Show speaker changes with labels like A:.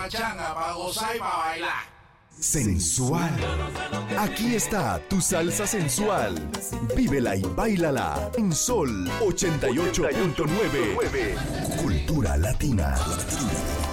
A: pachanga, para gozar y para bailar.
B: Sensual. Aquí está tu salsa sensual. Vívela y báilala en Sol 88.9. Cultura Latina.